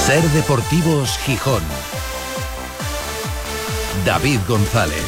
Ser Deportivos Gijón. David González.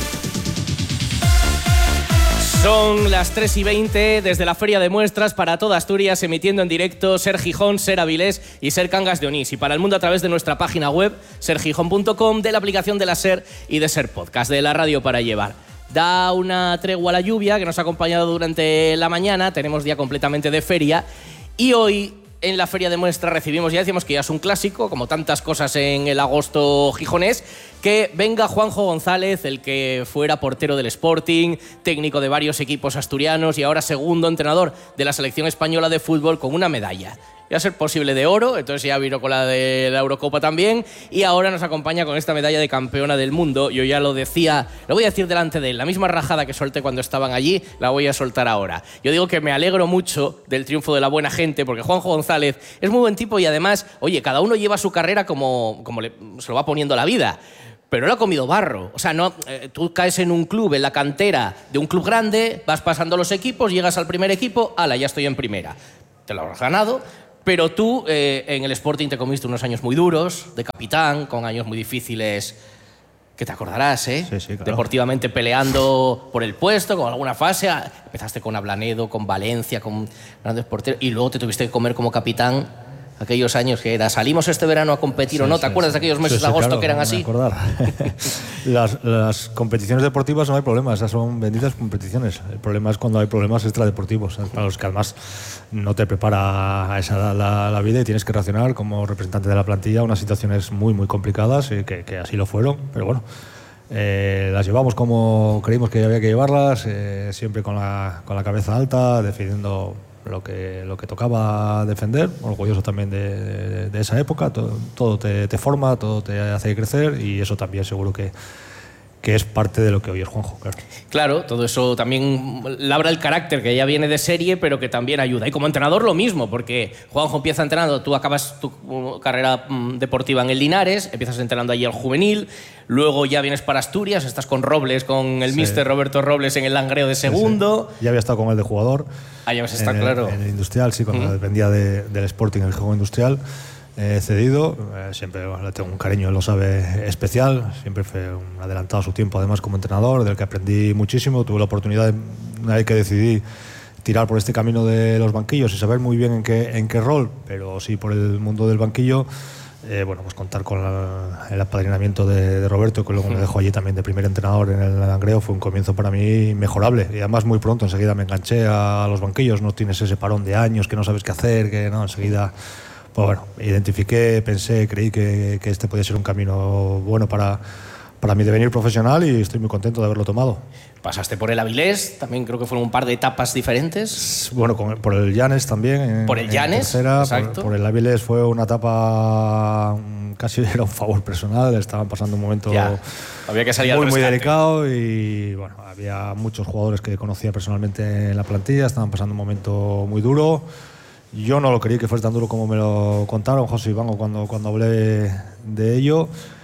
Son las 3:20 desde la Feria de Muestras para toda Asturias, emitiendo en directo Ser Gijón, Ser Avilés y Ser Cangas de Onís. Y para el mundo a través de nuestra página web, sergijón.com, de la aplicación de la Ser y de Ser Podcast, de la radio para llevar. Da una tregua a la lluvia que nos ha acompañado durante la mañana. Tenemos día completamente de feria. Y hoy, en la Feria de Muestras, recibimos, ya decimos que ya es un clásico, como tantas cosas en el agosto gijonés, que venga Juanjo González, el que fuera portero del Sporting, técnico de varios equipos asturianos y ahora segundo entrenador de la selección española de fútbol, con una medalla. Iba a ser posible de oro, entonces ya vino con la de la Eurocopa también, y ahora nos acompaña con esta medalla de campeona del mundo. Yo ya lo decía, lo voy a decir delante de él, la misma rajada que solté cuando estaban allí, la voy a soltar ahora. Yo digo que me alegro mucho del triunfo de la buena gente, porque Juanjo González es muy buen tipo y además, oye, cada uno lleva su carrera como se lo va poniendo la vida. Pero él ha comido barro. O sea, no, tú caes en un club, en la cantera de un club grande, vas pasando los equipos, llegas al primer equipo, ¡hala, ya estoy en primera! Te lo habrás ganado, pero tú en el Sporting te comiste unos años muy duros, de capitán, con años muy difíciles, que te acordarás, ¿eh? Sí, claro. Deportivamente peleando por el puesto, con alguna fase. Empezaste con Ablanedo, con Valencia, con grandes porteros, y luego te tuviste que comer como capitán aquellos años que era, salimos este verano a competir o no, ¿te acuerdas de aquellos meses de agosto claro, que eran así? Las competiciones deportivas no hay problema, esas son benditas competiciones. El problema es cuando hay problemas extradeportivos, para los que además no te prepara a esa la vida y tienes que reaccionar como representante de la plantilla a unas situaciones muy, muy complicadas, y que así lo fueron, pero bueno. Las llevamos como creímos que había que llevarlas, siempre con la cabeza alta, defendiendo lo que tocaba defender, orgulloso también de esa época. Todo te forma, todo te hace crecer, y eso también seguro que es parte de lo que hoy es Juanjo, claro. Claro, todo eso también labra el carácter que ya viene de serie, pero que también ayuda. Y como entrenador lo mismo, porque Juanjo empieza entrenando, tú acabas tu carrera deportiva en el Linares, empiezas entrenando allí al juvenil, luego ya vienes para Asturias, estás con Robles, con el míster Roberto Robles en el Langreo de segundo. Sí. Ya había estado con él de jugador. Ah, ya está claro. En el Industrial, sí, cuando dependía del Sporting, el juego Industrial. Cedido, siempre le tengo un cariño, él lo sabe, especial. Siempre fue un adelantado a su tiempo, además, como entrenador, del que aprendí muchísimo. Tuve la oportunidad, una vez que decidí tirar por este camino de los banquillos y saber muy bien en qué rol, pero sí por el mundo del banquillo. Pues contar con el apadrinamiento de Roberto, que luego me dejó allí también de primer entrenador en el Langreo, fue un comienzo para mí mejorable, y además muy pronto enseguida me enganché a los banquillos. No tienes ese parón de años que no sabes qué hacer, que no, enseguida pues bueno, identifiqué, pensé, creí que este podía ser un camino bueno para mi devenir profesional, y estoy muy contento de haberlo tomado. Pasaste por el Avilés, también creo que fueron un par de etapas diferentes. Bueno, por el Llanes también. Por el Llanes, exacto. Por el Avilés fue una etapa, casi era un favor personal, estaban pasando un momento había que salir muy delicado, y bueno, había muchos jugadores que conocía personalmente en la plantilla, estaban pasando un momento muy duro. Yo no lo creí que fuese tan duro como me lo contaron José y Vango cuando hablé de ello,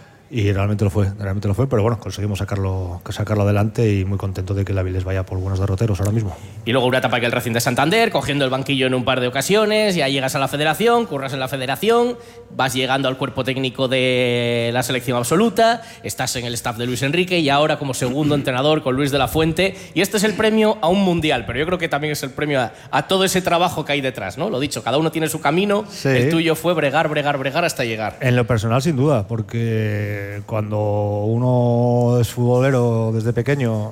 y realmente lo fue, pero bueno, conseguimos sacarlo adelante, y muy contento de que el Avilés vaya por buenos derroteros ahora mismo. Y luego una etapa que el Racing de Santander, cogiendo el banquillo en un par de ocasiones, ya llegas a la federación, curras en la federación, vas llegando al cuerpo técnico de la selección absoluta, estás en el staff de Luis Enrique, y ahora como segundo entrenador con Luis de la Fuente, y este es el premio a un mundial, pero yo creo que también es el premio a todo ese trabajo que hay detrás, ¿no? Lo dicho, cada uno tiene su camino, sí. El tuyo fue bregar hasta llegar. En lo personal, sin duda, porque cuando uno es futbolero desde pequeño,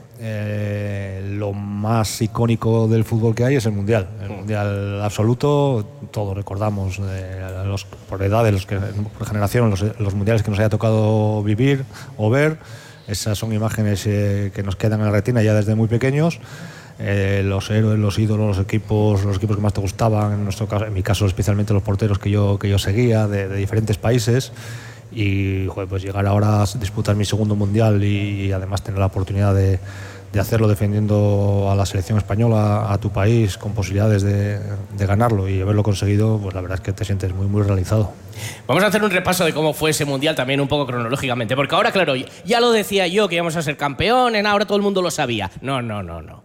lo más icónico del fútbol que hay es el mundial. El mundial absoluto, todos recordamos por edades, por generación, los mundiales que nos haya tocado vivir o ver. Esas son imágenes que nos quedan en la retina ya desde muy pequeños. Los héroes, los ídolos, los equipos que más te gustaban, en mi caso especialmente los porteros que yo seguía de diferentes países. Y pues llegar ahora a disputar mi segundo mundial, y además tener la oportunidad de hacerlo defendiendo a la selección española, a tu país, con posibilidades de ganarlo y haberlo conseguido, pues la verdad es que te sientes muy, muy realizado. Vamos a hacer un repaso de cómo fue ese mundial también un poco cronológicamente, porque ahora, claro, ya lo decía yo que íbamos a ser campeones, ahora todo el mundo lo sabía. No.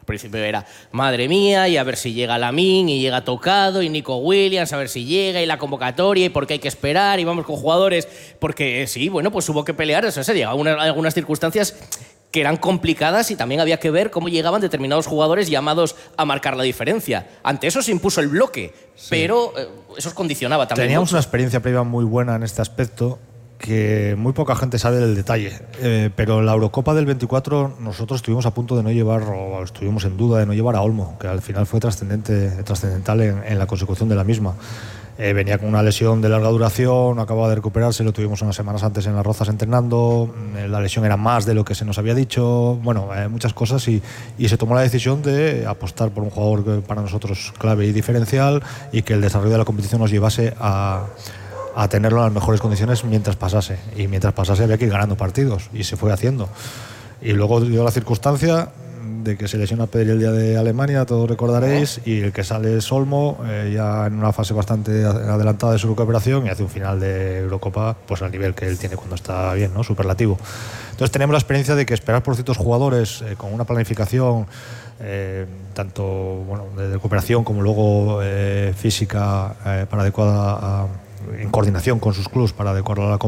principio era, madre mía, y a ver si llega Lamine, y llega Tocado, y Nico Williams, a ver si llega, y la convocatoria, y por qué hay que esperar, y vamos con jugadores, porque sí, bueno, pues hubo que pelear, o sea, se llegaban algunas circunstancias que eran complicadas y también había que ver cómo llegaban determinados jugadores llamados a marcar la diferencia. Ante eso se impuso el bloque, pero eso os condicionaba también. Teníamos una experiencia previa muy buena en este aspecto, que muy poca gente sabe del detalle, pero la Eurocopa del 24 nosotros estuvimos a punto de no llevar, o estuvimos en duda de no llevar a Olmo, que al final fue trascendental en la consecución de la misma. Venía con una lesión de larga duración, acababa de recuperarse, lo tuvimos unas semanas antes en Las Rozas entrenando, la lesión era más de lo que se nos había dicho, bueno, muchas cosas, y se tomó la decisión de apostar por un jugador que para nosotros clave y diferencial, y que el desarrollo de la competición nos llevase a tenerlo en las mejores condiciones mientras pasase, y mientras pasase había que ir ganando partidos, y se fue haciendo. Y luego dio la circunstancia de que se lesiona Pedri el día de Alemania, todos recordaréis, y el que sale es Olmo, ya en una fase bastante adelantada de su recuperación, y hace un final de Eurocopa pues al nivel que él tiene cuando está bien, ¿no? Superlativo. Entonces tenemos la experiencia de que esperar por ciertos jugadores con una planificación tanto bueno, de recuperación como luego física para adecuada en coordinación con sus clubes para adecuarla a la